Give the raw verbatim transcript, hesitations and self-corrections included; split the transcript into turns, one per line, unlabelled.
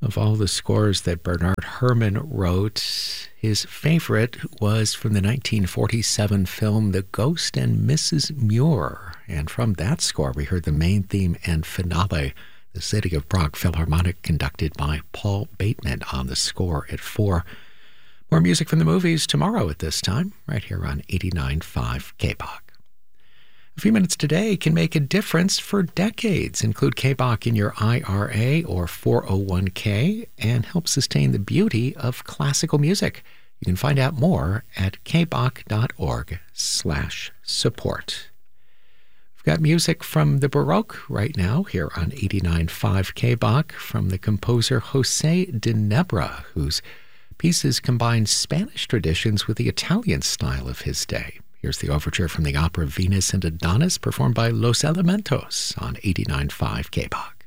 Of all the scores that Bernard Herrmann wrote, his favorite was from the nineteen forty-seven film The Ghost and Missus Muir. And from that score, we heard the main theme and finale, The City of Prague Philharmonic, conducted by Paul Bateman on the score at four. More music from the movies tomorrow at this time, right here on eighty-nine point five K B O C. A few minutes today can make a difference for decades. Include K B O C in your I R A or four oh one k and help sustain the beauty of classical music. You can find out more at kboc.org slash support. We've got music from the Baroque right now here on eighty-nine point five K B O C from the composer José de Nebra, whose pieces combine Spanish traditions with the Italian style of his day. Here's the overture from the opera Venus and Adonis, performed by Los Elementos on eighty-nine point five K B O C.